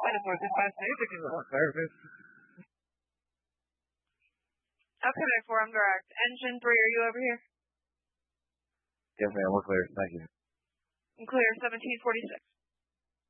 I just want to my name because of service. Okay, 4, I'm direct. Engine 3, are you over here? Yes, ma'am. We're clear. Thank you. I'm clear, 1746.